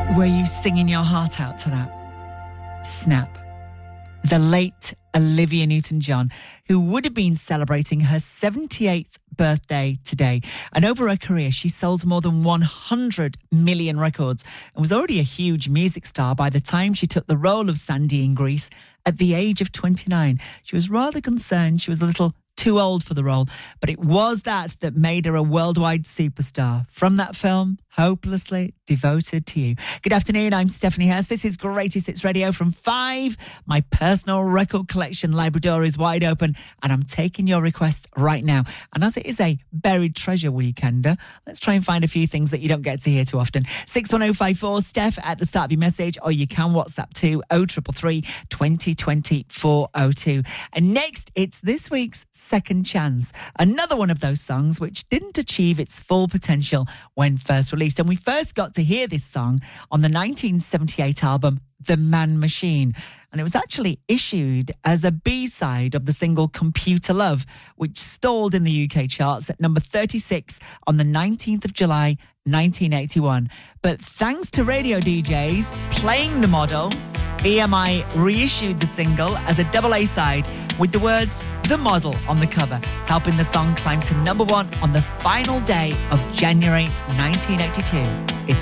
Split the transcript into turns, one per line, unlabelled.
Were you singing your heart out to that? Snap. The late Olivia Newton-John, who would have been celebrating her 78th birthday today. And over her career, she sold more than 100 million records and was already a huge music star by the time she took the role of Sandy in Grease at the age of 29. She was rather concerned she was a little too old for the role, but it was that made her a worldwide superstar. From that film, Hopelessly Devoted to You. Good afternoon, I'm Stephanie Hurst. This is Greatest Hits Radio from 5. My personal record collection library door is wide open and I'm taking your request right now. And as it is a buried treasure weekender, let's try and find a few things that you don't get to hear too often. 61054 Steph at the start of your message, or you can WhatsApp to 0333 2020 402. And next, it's this week's Second Chance, another one of those songs which didn't achieve its full potential when first released. And we first got to hear this song on the 1978 album The Man Machine. And it was actually issued as a B-side of the single Computer Love, which stalled in the UK charts at number 36 on the 19th of July, 1981. But thanks to radio DJs playing the model, EMI reissued the single as a double A-side with the words The Model on the cover, helping the song climb to number 1 on the final day of January 1982. It's